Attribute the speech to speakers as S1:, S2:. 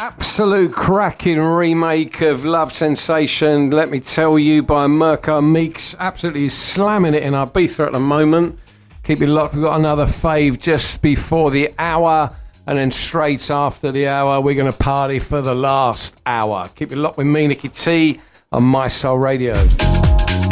S1: Absolute cracking remake of Love Sensation, Let Me Tell You by Mirko Meeks. Absolutely slamming it in Ibiza at the moment. Keep it locked. We've got another fave just before the hour, and then straight after the hour, we're going to party for the last hour. Keep it locked with me, Nicky T, on My Soul Radio.